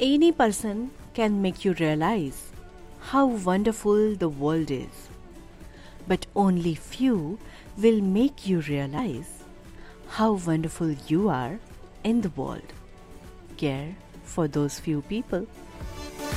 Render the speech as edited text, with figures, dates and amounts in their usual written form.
Any person can make you realize how wonderful the world is, but only few will make you realize how wonderful you are in the world. Care for those few people.